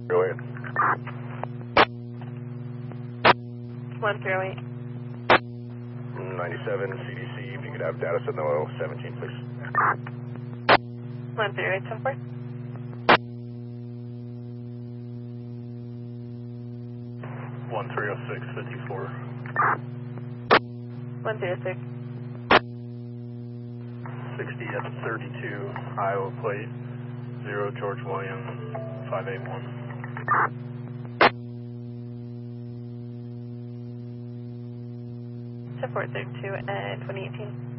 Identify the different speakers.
Speaker 1: Go ahead.
Speaker 2: 108.
Speaker 1: 97 CDC, if you could have data set no 17, please.
Speaker 2: 108, 10-4.
Speaker 1: 130654.
Speaker 2: 106.
Speaker 1: 60 at 32, Iowa plate, 0 George William, 581.
Speaker 2: Support 32 and 2018.